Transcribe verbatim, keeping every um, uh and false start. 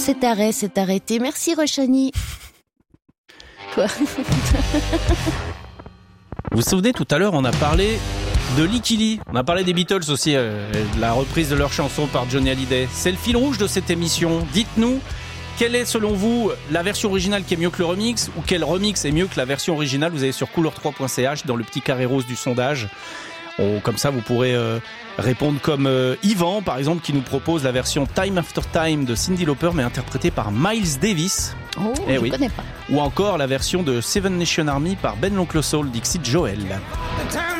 cet arrêt s'est arrêté. Merci Rochani. Quoi? Vous vous souvenez, tout à l'heure, on a parlé de Licky Lee. On a parlé des Beatles aussi, euh, de la reprise de leur chanson par Johnny Hallyday. C'est le fil rouge de cette émission. Dites-nous, quelle est selon vous la version originale qui est mieux que le remix, ou quel remix est mieux que la version originale? Vous allez sur couleur trois point c h dans le petit carré rose du sondage. On, comme ça, vous pourrez euh, répondre comme euh, Yvan, par exemple, qui nous propose la version Time After Time de Cyndi Lauper, mais interprétée par Miles Davis. Oh, eh je oui. connais pas. Ou encore la version de Seven Nation Army par Ben l'Oncle Soul, Dixie Joel.